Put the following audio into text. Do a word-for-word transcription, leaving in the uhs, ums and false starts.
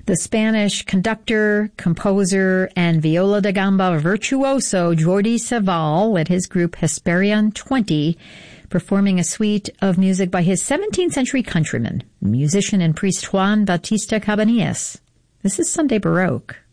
The Spanish conductor, composer, and viola da gamba virtuoso Jordi Savall led his group Hesperian twenty, performing a suite of music by his seventeenth century countryman, musician and priest Juan Bautista Cabanillas. This is Sunday Baroque.